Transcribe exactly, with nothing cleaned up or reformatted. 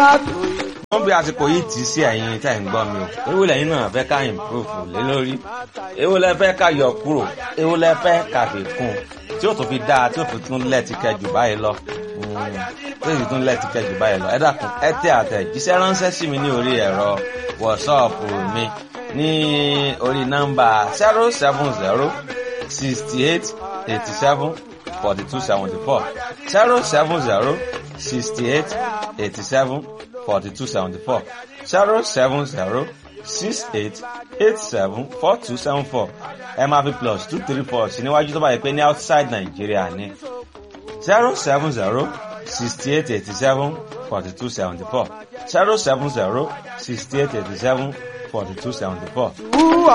wọ́n bí àsìkò yìí tì í sí ẹ̀yin tẹ́ ń gbọ́ mi o èwo lẹ́yìn náà fẹ́ ká improve lé lórí èwo lẹ fẹ́ ká yọ kúrò èwo lẹ fẹ́ ká fi kún tí ó tún fi dáa tí ó fi tún lẹ́ẹ̀tì kẹjù báyìí lọ tí ó fi tún lẹ́ẹ̀tì kẹjù báyìí lọ ẹ dákun ẹ tẹ àtẹ̀jíṣẹ́ ránṣẹ́ sí mi ní orí ẹ̀rọ wọ̀ṣọ́ọ̀pù mi ní orí nọ́mbà zero seven zero sixty eight eighty seven forty two seventy four zero seven zero sixty eight eighty seven forty two seventy four zero seven zero six eight eight seven four two seven four ẹ máa fi plus two three four sí níwájú tó bá yẹ pé ní outside Nigeria ní zero seven zero sixty eight eighty seven forty two seventy four zero seven zero sixty eight eighty seven forty two seventy four.